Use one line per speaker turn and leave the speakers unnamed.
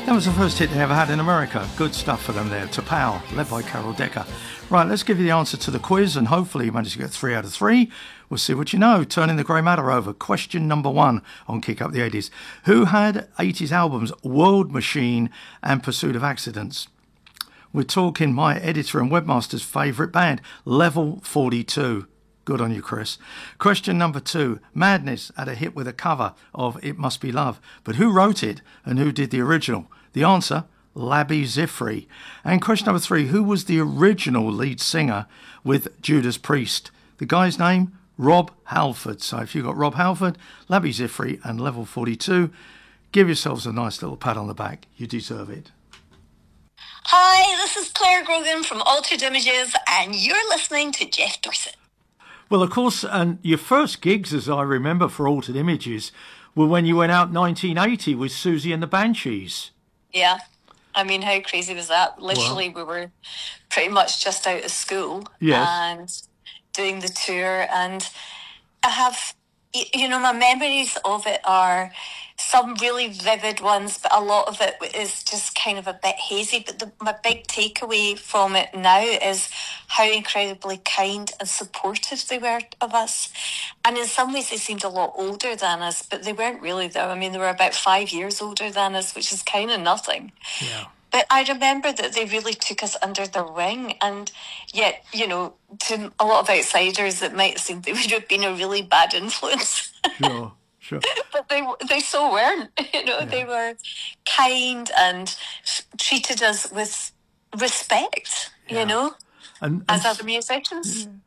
That was the first hit they ever had in America. Good stuff for them there. T'Pau, led by Carol Decker. Right, let's give you the answer to the quiz, and hopefully you manage to get 3 out of 3. We'll see what you know. Turning the grey matter over. Question number 1 on Kick Up the 80s. Who had 80s albums World Machine and Pursuit of Accidents? We're talking my editor and webmaster's favourite band, Level 42. Good on you, Chris. Question number 2. Madness had a hit with a cover of It Must Be Love. But who wrote it and who did the original? The answer, Labi Siffre. And question number 3. Who was the original lead singer with Judas Priest? The guy's name, Rob Halford. So if you've got Rob Halford, Labi Siffre and Level 42, give yourselves a nice little pat on the back. You deserve it.
Hi, this is Claire Grogan from Altered Images, and you're listening to Jeff Dorset.
Well, of course, and your first gigs, as I remember, for Altered Images were when you went out 1980 with Susie and the Banshees.
Yeah. I mean, how crazy was that? Literally, we were pretty much just out of school and doing the tour. And I have, my memories of it are some really vivid ones, but a lot of it is just kind of a bit hazy. But my big takeaway from it now is how incredibly kind and supportive they were of us. And in some ways they seemed a lot older than us, but they weren't really though. I mean, they were about 5 years older than us, which is kind of nothing.
Yeah.
But I remember that they really took us under their wing, and yet, to a lot of outsiders, it might seem they would have been a really bad influence.
Sure.
But they so weren't. They were kind and treated us with respect, and as other musicians.